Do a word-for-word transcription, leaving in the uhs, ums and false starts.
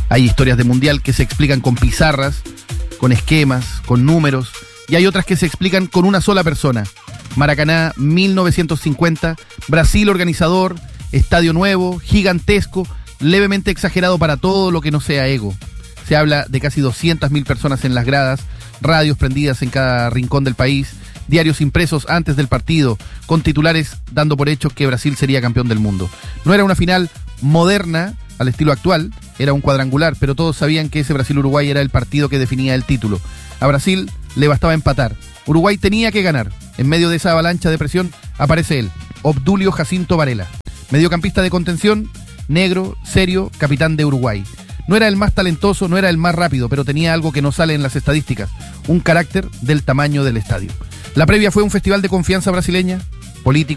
Hay historias de mundial que se explican con pizarras, con esquemas, con números, y hay otras que se explican con una sola persona. Maracaná, mil novecientos cincuenta, Brasil organizador, estadio nuevo, gigantesco, levemente exagerado para todo lo que no sea ego. Se habla de casi doscientas mil personas en las gradas, radios prendidas en cada rincón del país, diarios impresos antes del partido, con titulares dando por hecho que Brasil sería campeón del mundo. No era una final moderna al estilo actual, era un cuadrangular, pero todos sabían que ese Brasil-Uruguay era el partido que definía el título. A Brasil le bastaba empatar. Uruguay tenía que ganar. En medio de esa avalancha de presión aparece él, Obdulio Jacinto Varela, mediocampista de contención, negro, serio, capitán de Uruguay. No era el más talentoso, no era el más rápido, pero tenía algo que no sale en las estadísticas, un carácter del tamaño del estadio. La previa fue un festival de confianza brasileña, político,